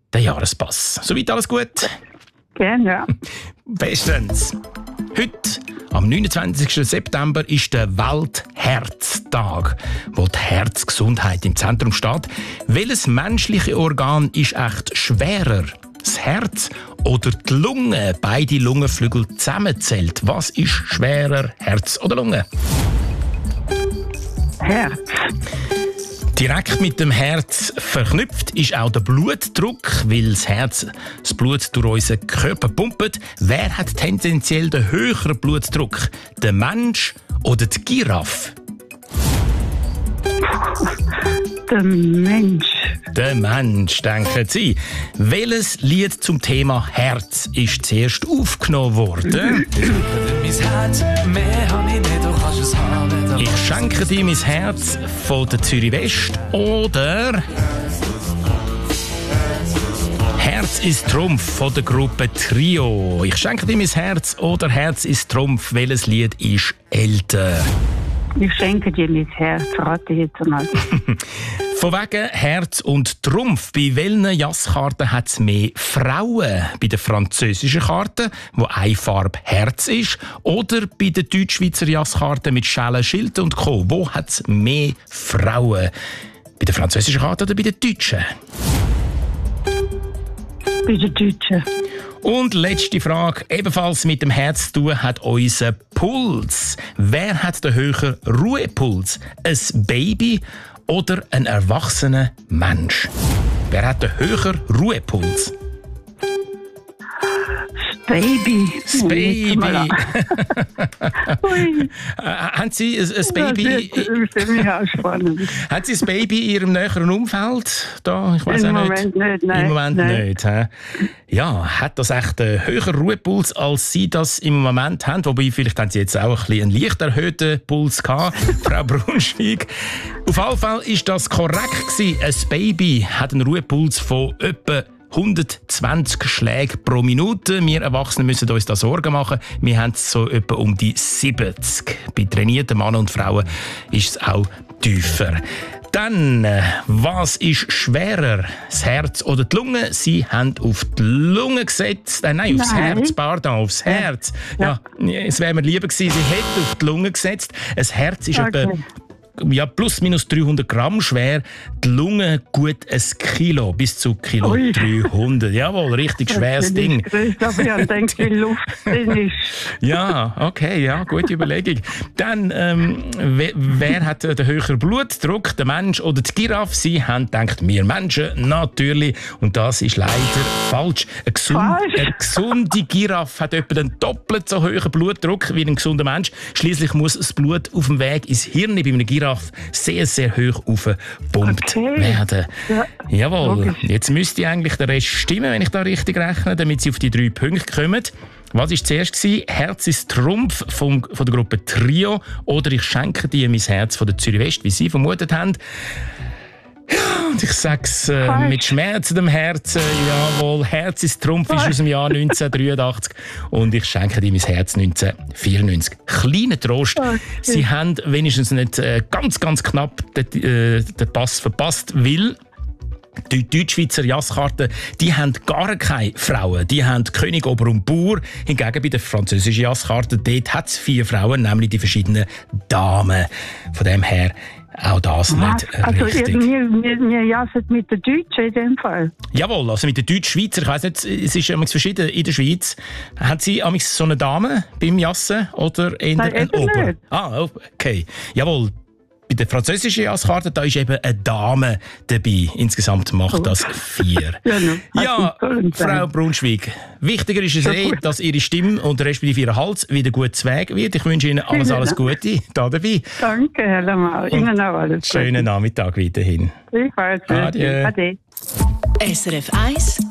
den Jahrespass. Soweit alles gut? Gerne, ja. Bestens. Heute, am 29. September, ist der Weltherztag, wo die Herzgesundheit im Zentrum steht. Welches menschliche Organ ist echt schwerer? Das Herz oder die Lunge? Beide Lungenflügel zusammenzählt. Was ist schwerer, Herz oder Lunge? Herz. Direkt mit dem Herz verknüpft ist auch der Blutdruck, weil das Herz das Blut durch unseren Körper pumpt. Wer hat tendenziell den höheren Blutdruck? Der Mensch oder die Giraffe? Der Mensch. Der Mensch, denken Sie. Welches Lied zum Thema Herz ist zuerst aufgenommen worden? Ich schenke dir mein Herz von der Zürich West oder Herz ist Trumpf von der Gruppe Trio. Ich schenke dir mein Herz oder Herz ist Trumpf. Welches Lied ist älter? Ich schenke dir mein Herz, rate jetzt mal. Von wegen Herz und Trumpf. Bei welchen Jasskarten hat es mehr Frauen? Bei der französischen Karte, wo eine Farbe Herz ist, oder bei der Deutschschweizer Jasskarte mit Schellen, Schild und Co. Wo hat es mehr Frauen? Bei der französischen Karte oder bei der deutschen? Bei der deutschen. Und letzte Frage, ebenfalls mit dem Herz zu tun hat unser Puls. Wer hat den höheren Ruhepuls? Ein Baby oder ein erwachsener Mensch? Wer hat den höheren Ruhepuls? Baby. Das Baby. Haben Sie ein Baby? Das ist für mich auch spannend. Haben Sie ein Baby in Ihrem näheren Umfeld? Da, ich weiss Im auch Moment nicht, nein. Im Moment Nein. nicht. He? Ja, hat das echt einen höheren Ruhepuls, als Sie das im Moment haben? Wobei, vielleicht haben Sie jetzt auch ein bisschen einen leicht erhöhten Puls gehabt, Frau Braunschweig. Auf jeden Fall war das korrekt gewesen. Ein Baby hat einen Ruhepuls von etwa 120 Schläge pro Minute. Wir Erwachsenen müssen uns da Sorgen machen. Wir haben es so etwa um die 70. Bei trainierten Männern und Frauen ist es auch tiefer. Dann, was ist schwerer? Das Herz oder die Lunge? Sie haben auf die Lunge gesetzt. Nein, aufs Herz, pardon, aufs Herz. Ja, es wäre mir lieber gewesen, Sie hätten auf die Lunge gesetzt. Ein Herz ist etwa plus minus 300 Gramm schwer, die Lunge gut 1 Kilo, bis zu Kilo 300. Jawohl, richtig schweres Ding. Aber ich denke, wie Luft drin ist. Ja, okay, ja, gute Überlegung. Dann, wer hat den höheren Blutdruck, der Mensch oder die Giraffe? Sie haben gedacht, wir Menschen, natürlich. Und das ist leider falsch. Eine gesunde Giraffe hat etwa den doppelt so hohen Blutdruck wie ein gesunder Mensch. Schließlich muss das Blut auf dem Weg ins Hirn bei einem Giraffe sehr, sehr hoch aufgepumpt werden. Ja. Jawohl, logisch. Jetzt müsste eigentlich der Rest stimmen, wenn ich da richtig rechne, damit Sie auf die 3 Punkte kommen. Was war zuerst? Herz ist Trumpf von der Gruppe Trio oder ich schenke dir mein Herz von der Zürich West, wie Sie vermutet haben. Ja, und ich sage es mit Schmerz im Herzen. Jawohl, Herz ist Trumpf ist aus dem Jahr 1983 und ich schenke dir mein Herz 1994. Kleiner Trost, Sie haben wenigstens nicht ganz, ganz knapp den Pass verpasst, weil die Deutschschweizer Jasskarten, die haben gar keine Frauen. Die haben König, Ober und Bauer. Hingegen bei der französischen Jasskarte, dort hat es 4 Frauen, nämlich die verschiedenen Damen. Von dem her auch das nicht richtig. Also wir jassen mit der Deutschen in dem Fall? Jawohl, also mit der Deutsch-Schweizer. Ich weiss nicht, es ist verschieden in der Schweiz. Haben Sie so eine Dame beim Jassen oder eher ein Ober? Nicht. Ah, okay. Jawohl. Bei der französischen Jasskarte, da ist eben eine Dame dabei. Insgesamt macht das 4. Ja, Frau Braunschweig, wichtiger ist es dass Ihre Stimme und respektive Ihr Hals wieder gut zu Weg wird. Ich wünsche Ihnen alles Gute da dabei. Danke, Herr Lamar. Ihnen auch alles Gute. Schönen Nachmittag weiterhin. Adieu. Adieu. SRF 1